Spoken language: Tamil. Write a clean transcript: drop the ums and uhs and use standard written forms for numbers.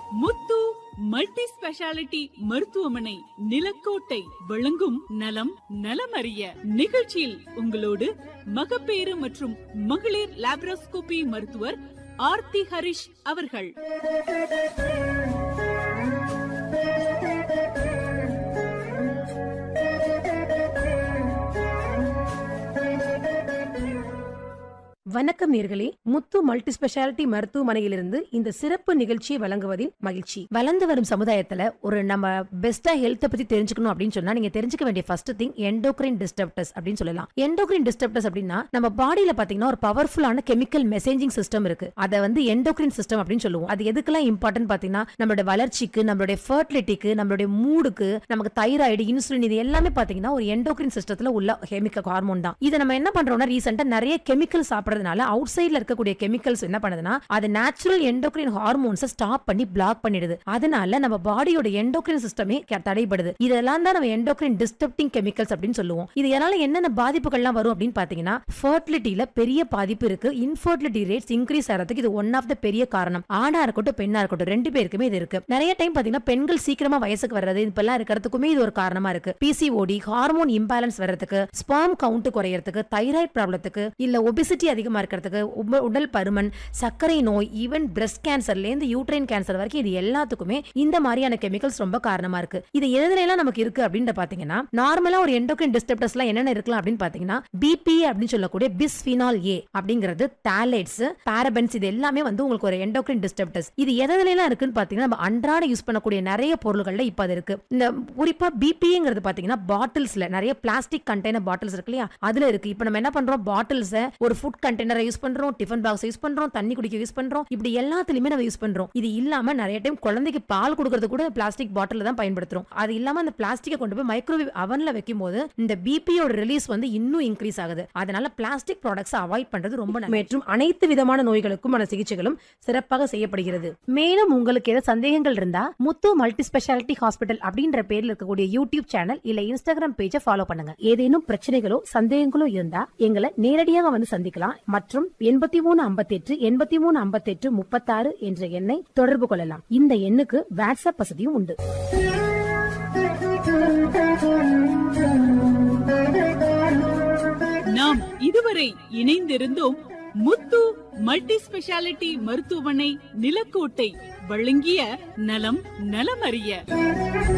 முத்து மல்டி ஸ்பெஷாலிட்டி மருத்துவமனை நிலக்கோட்டை வழங்கும் நலம் நலமறிய நிகழ்ச்சியில் உங்களோடு மகப்பேறு மற்றும் மகளிர் லாப்ரோஸ்கோபி மருத்துவர் ஆர்த்தி ஹரிஷ் அவர்கள். வணக்கம் நேர்களே, முத்து மல்டி ஸ்பெஷாலிட்டி மருத்துவமனையிலிருந்து இந்த சிறப்பு நிகழ்ச்சியை வழங்குவதில் மகிழ்ச்சி. வளர்ந்து வரும் சமுதாயத்துல ஒரு நம்ம பெஸ்டா ஹெல்த் பத்தி தெரிஞ்சுக்கணும் அப்படின்னு சொன்னா நீங்க தெரிஞ்சுக்க வேண்டிய ஃபர்ஸ்ட் திங் எண்டோக்ரைன் டிஸ்டர்பர்ஸ் அப்படின்னு சொல்லலாம். எண்டோக்ரைன் டிஸ்டர்பர்ஸ் அப்படின்னா நம்ம பாடியில பாத்தீங்கன்னா ஒரு பவர்ஃபுல்லான கெமிக்கல் மெசேஜிங் சிஸ்டம் இருக்கு. அதை எண்டோக்ரைன் சிஸ்டம் அப்படின்னு சொல்லுவோம். அது எதுக்கெல்லாம் இம்பார்ட்டன்ட் பாத்தீங்கன்னா நம்மளோட வளர்ச்சிக்கு, நம்மளுடைய ஃபர்டிலிட்டிக்கு, நம்மளுடைய மூடுக்கு, நமக்கு தைராய்டு, இன்சுலின், இது எல்லாமே பாத்தீங்கன்னா ஒரு எண்டோக்ரைன் சிஸ்டத்துல உள்ள கெமிக்கல் ஹார்மோன் தான். இதை நம்ம என்ன பண்றோம்னா ரீசெண்டா நிறைய கெமிக்கல் சாப்பிடுறது அவுட் சைடுல இருக்கக்கூடிய கெமிக்கல்ஸ் என்ன பண்ணுதுன்னா அது நேச்சுரல் எண்டோக்ரைன் ஹார்மோன்ஸ் ஸ்டாப் பண்ணி பிளாக் பண்ணிடுது. அதனால நம்ம பாடியோட எண்டோக்ரைன் சிஸ்டமே தடைபடுது. இதெல்லாம் தான் நம்ம எண்டோக்ரைன் டிஸ்டர்பிங் கெமிக்கல்ஸ் அப்படின்னு சொல்லுவோம். இதனால என்னென்ன பாதிப்புகள்லாம் வரும் அப்படின்னு பாத்தீங்கன்னா ஃபர்டிலிட்டியில பெரிய பாதிப்பு இருக்கு. இன்ஃபர்டிலிட்டி ரேட்ஸ் இன்க்ரீஸ் ஆகிறதுக்கு இது ஒன் ஆஃப் த பெரிய காரணம். ஆணா இருக்கட்டும் பெண்ணா இருக்கட்டும் ரெண்டு பேருக்குமே இது இருக்கு. நிறைய டைம் பாத்தீங்கன்னா பெண்கள் சீக்கிரமா வயசுக்கு வர்றது இப்பெல்லாம் இருக்கிறதுக்குமே இது ஒரு காரணமா இருக்கு. பிசிஓடி, ஹார்மோன் இம்பேலன்ஸ் வர்றதுக்கு, ஸ்பெர்ம் கவுண்ட் குறையறதுக்கு, தைராய்டு ப்ராப்ளத்துக்கு, இல்ல ஒபிசிட்டி அதிகமா இருக்கிறதுக்கு, உடல் பருமன், சர்க்கரை நோய், ஈவன் பிரஸ்ட் கேன்சர்ல இருந்து யூட்ரைன் கேன்சர் வரைக்கும் இது எல்லாத்துக்குமே இந்த மாதிரியான கெமிக்கல்ஸ் ரொம்ப காரணமா இருக்கு. இது எதுல நமக்கு இருக்கு அப்படின்னு பாத்தீங்கன்னா நார்மலா ஒரு எண்டோக்ரைன் டிஸ்டர்பர்ஸ் என்னென்ன இருக்கலாம் அப்படின்னு பாத்தீங்கன்னா பிபி அப்படின்னு சொல்லக்கூடிய பிஸ்பினால் ஏ அப்படிங்கிறது, தாலேட்ஸ், பாரபென்ஸ், இது எல்லாமே உங்களுக்கு ஒரு எண்டோக்ரைன் டிஸ்டர்பர்ஸ். இது எதுல இருக்குன்னு பாத்தீங்கன்னா நம்ம அன்றாட யூஸ் பண்ணக்கூடிய நிறைய பொருட்கள்ல இப்ப அது இருக்கு. இந்த குறிப்பா பிபிங்கிறது பாத்தீங்கன்னா பாட்டில்ஸ்ல நிறைய பிளாஸ்டிக் கண்டெய்னர் பாட்டில்ஸ் இருக்கு இல்லையா, அதுல இருக்கு. இப்ப நம்ம என்ன பண்றோம், பாட்டில்ஸ் ஒரு ஃபுட் கண்டெய்னரை யூஸ் பண்றோம், டிஃபன் பாக்ஸ் யூஸ் பண்றோம், தண்ணி குடிக்க யூஸ் பண்றோம், இப்படி எல்லாத்துலயுமே நம்ம யூஸ் பண்றோம். இது இல்லாம நிறைய டைம் குழந்தைக்கு பால் கொடுக்கறது கூட பிளாஸ்டிக் பாட்டில் தான் பயன்படுத்துறோம். அது இல்லாம அந்த பிளாஸ்டிக்கை கொண்டு போய் மைக்ரோவேவ் அவன்ல வைக்கும் போது இந்த பிபியோட ரிலீஸ் இன்னும் இன்க்ரீஸ் ஆகுது. அதனால பிளாஸ்டிக் ப்ராடக்ட்ஸ் அவாய்ட் பண்றது ரொம்ப நல்லது. மற்றும் அனைத்து விதமான நோய்களுக்கும் சிகிச்சைகளும் சிறப்பாக செய்யப்படுகிறது. மேலும் உங்களுக்கு ஏதாவது சந்தேகங்கள் இருந்தா முத்து மல்டி ஸ்பெஷாலிட்டி ஹாஸ்பிட்டல் அப்படின்ற பேர்ல இருக்கக்கூடிய யூடியூப் சேனல் இல்ல இன்ஸ்டாகிராம் பேஜை ஃபாலோ பண்ணுங்க. ஏதேனும் பிரச்சனைகளோ சந்தேகங்களோ இருந்தா எங்களை நேரடியாக சந்திக்கலாம். மற்றும் 8358 8358 36 என்ற எண்ணை தொடர்பு கொள்ளலாம். இந்த எண்ணுக்கு வாட்ஸ்அப் வசதியும் உண்டு. நாம் இதுவரை இணைந்திருந்தோம் முத்து மல்டி ஸ்பெஷாலிட்டி மருத்துவமனை நிலக்கோட்டை வழங்கிய நலம் நலமறிய.